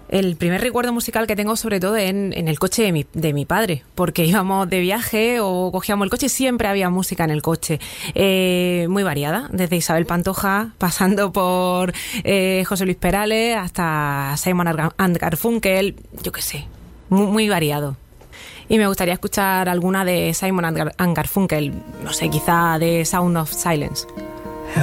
El primer recuerdo musical que tengo sobre todo en el coche de mi padre, porque íbamos de viaje o cogíamos el coche y siempre había música en el coche, muy variada, desde Isabel Pantoja, pasando por José Luis Perales hasta Simon and Garfunkel, yo qué sé, muy variado. Y me gustaría escuchar alguna de Simon and Garfunkel, no sé, quizá de Sound of Silence.